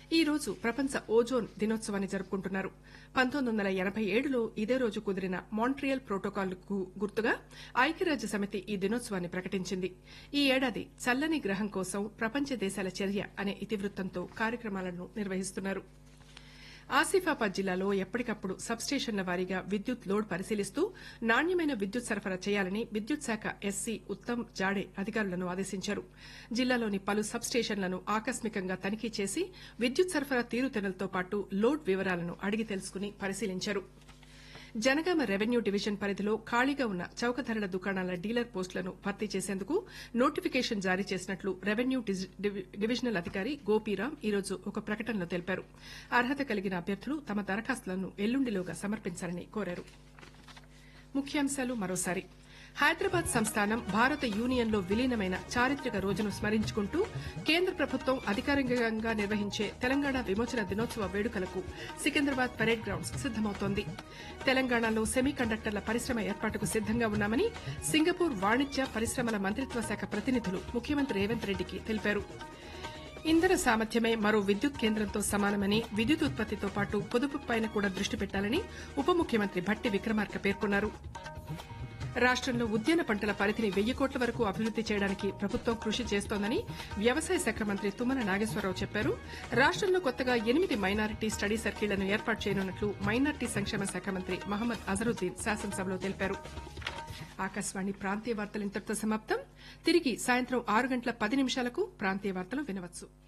ఈ రోజు ప్రపంచ ఓజోన్ దినోత్సవాన్ని జరుపుకుంటున్నారు. 1987లో ఇదే రోజు కుదిరిన మాంట్రియల్ ప్రోటోకాల్కు గుర్తుగా ఐక్యరాజ్య సమితి ఈ దినోత్సవాన్ని ప్రకటించింది. ఈ ఏడాది చల్లని గ్రహం కోసం ప్రపంచ దేశాల చర్య అనే ఇతివృత్తంతో కార్యక్రమాలను నిర్వహిస్తున్నారు. ఆసిఫాబాద్ జిల్లాలో ఎప్పటికప్పుడు సబ్స్టేషన్ల వారీగా విద్యుత్ లోడ్ పరిశీలిస్తూ నాణ్యమైన విద్యుత్ సరఫరా చేయాలని విద్యుత్ శాఖ ఎస్సీ ఉత్తమ్ జాడే అధికారులను ఆదేశించారు. జిల్లాలోని పలు సబ్స్టేషన్లను ఆకస్మికంగా తనిఖీ చేసి విద్యుత్ సరఫరా తీరుతెన్నులతో పాటు లోడ్ వివరాలను అడిగి తెలుసుకుని పరిశీలించారు. జనగామ రెవెన్యూ డివిజన్ పరిధిలో ఖాళీగా ఉన్న చౌకధరల దుకాణాల డీలర్ పోస్టులను భర్తీ చేసేందుకు నోటిఫికేషన్ జారీ చేసినట్లు రెవెన్యూ డివిజనల్ అధికారి గోపీరాం ఈ రోజు ఒక ప్రకటనలో తెలిపారు. అర్హత కలిగిన అభ్యర్థులు తమ దరఖాస్తులను ఎల్లుండిలోగా సమర్పించాలని కోరారు. ముఖ్యాంశాలు మరోసారి. హైదరాబాద్ సంస్థానం భారత యూనియన్లో విలీనమైన చారిత్రక రోజును స్మరించుకుంటూ కేంద్ర ప్రభుత్వం అధికారికంగా నిర్వహించే తెలంగాణ విమోచన దినోత్సవ వేడుకలకు సికింద్రాబాద్ పరేడ్ గ్రౌండ్స్ సిద్దమవుతోంది. తెలంగాణలో సెమీ కండక్టర్ల పరిశ్రమ ఏర్పాటుకు సిద్దంగా ఉన్నామని సింగపూర్ వాణిజ్య పరిశ్రమల మంత్రిత్వ శాఖ ప్రతినిధులు ముఖ్యమంత్రి రేవంత్ రెడ్డికి తెలిపారు. ఇంధన సామర్థ్యమే మరో విద్యుత్ కేంద్రంతో సమానమని విద్యుత్ ఉత్పత్తితో పాటు పొదుపుపైన కూడా దృష్టి పెట్టాలని ఉప ముఖ్యమంత్రి భట్టి విక్రమార్క పేర్కొన్నారు. రాష్టంలో ఉద్యాన పంటల పరిధిని 1000 కోట్ల వరకు అభివృద్ది చేయడానికి ప్రభుత్వం కృషి చేస్తోందని వ్యవసాయ శాఖ మంత్రి తుమ్మల నాగేశ్వరరావు చెప్పారు. రాష్టంలో కొత్తగా 8 మైనారిటీ స్టడీ సర్కిళ్లను ఏర్పాటు చేయనున్నట్లు మైనారిటీ సంక్షేమ శాఖ మంత్రి మహమ్మద్ అజరుద్దీన్ శాసనసభలో తెలిపారు. ఆకాశవాణి ప్రాంతీయ వార్తలు ఇంతటితో సమాప్తం. తిరిగి సాయంత్రం 6 గంటల 10 నిమిషాలకు ప్రాంతీయ వార్తలు వినవచ్చు.